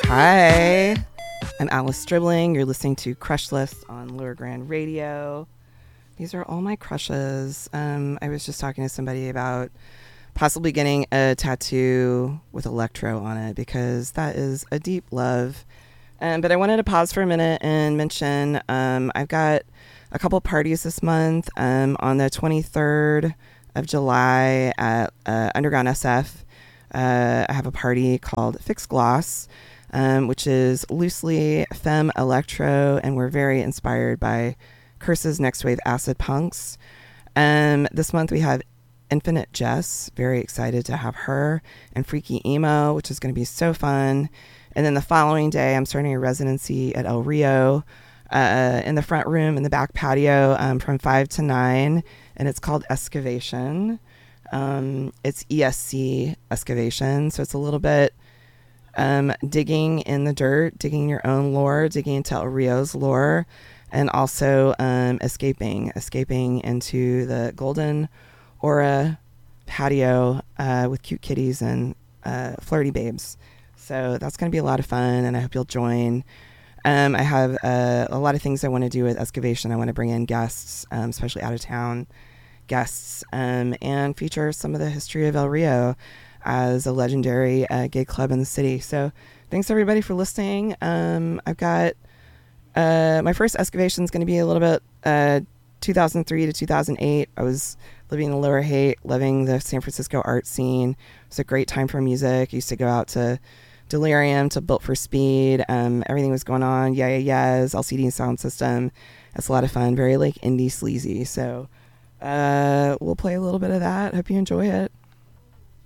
Hi, I'm Alice Stribling. You're listening to Crush List on Lower Grand Radio. These are all my crushes. I was just talking to somebody about possibly getting a tattoo with electro on it because that is a deep love. But I wanted to pause for a minute and mention I've got a couple parties this month. On the 23rd of July at Underground SF, I have a party called Fix Gloss, which is loosely femme electro, and we're very inspired by Curse's Next Wave Acid Punks. This month we have Infinite Jess, very excited to have her, and Freaky Emo, which is going to be so fun. And then the following day, I'm starting a residency at El Rio in the front room in the back patio from 5 to 9, and it's called Excavation. It's ESC Excavation, so it's a little bit digging in the dirt, digging your own lore, digging into El Rio's lore, and also escaping into the Golden Aura patio with cute kitties and flirty babes. So that's going to be a lot of fun, and I hope you'll join. I have a lot of things I want to do with Excavation. I want to bring in guests, especially out-of-town guests, and feature some of the history of El Rio as a legendary gay club in the city. So thanks, everybody, for listening. I've got my first Excavation is going to be a little bit 2003 to 2008. I was living in Lower Haight, loving the San Francisco art scene. It was a great time for music. I used to go out to Delirium, to Built for Speed. Everything was going on. Yeah, Yeahs, LCD Sound System. It's a lot of fun. Very like indie sleazy. So we'll play a little bit of that. Hope you enjoy it.